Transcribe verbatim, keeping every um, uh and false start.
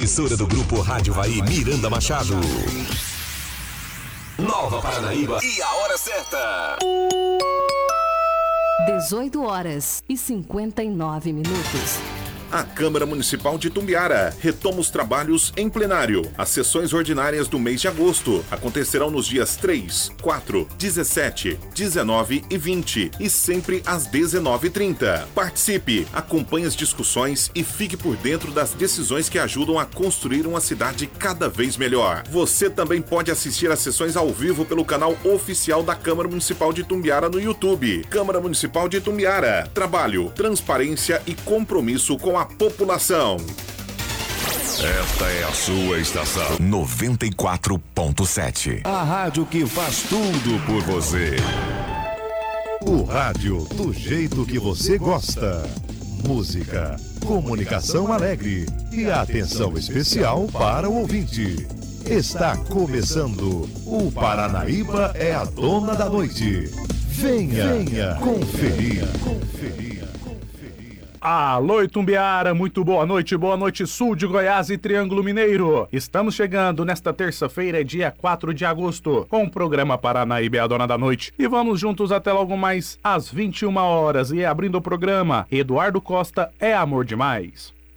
emissora do Grupo Rádio Vai Miranda Machado. Nova Paranaíba e a hora certa. dezoito horas e cinquenta e nove minutos. A Câmara Municipal de Itumbiara retoma os trabalhos em plenário. As sessões ordinárias do mês de agosto acontecerão nos dias três, quatro, dezessete, dezenove e vinte e sempre às dezenove e trinta. Participe, acompanhe as discussões e fique por dentro das decisões que ajudam a construir uma cidade cada vez melhor. Você também pode assistir às sessões ao vivo pelo canal oficial da Câmara Municipal de Itumbiara no YouTube. Câmara Municipal de Itumbiara. Trabalho, transparência e compromisso com a população. Esta é a sua estação noventa e quatro ponto sete. A rádio que faz tudo por você. O rádio do jeito que você gosta. Música, comunicação alegre e atenção especial para o ouvinte. Está começando o Paranaíba é a Dona da Noite. Venha, venha conferir. conferir. Alô Itumbiara, muito boa noite, boa noite sul de Goiás e Triângulo Mineiro. Estamos chegando nesta terça-feira, dia quatro de agosto, com o programa Paranaíba é a Dona da Noite. E vamos juntos até logo mais às vinte e uma horas. E abrindo o programa, Eduardo Costa é Amor Demais.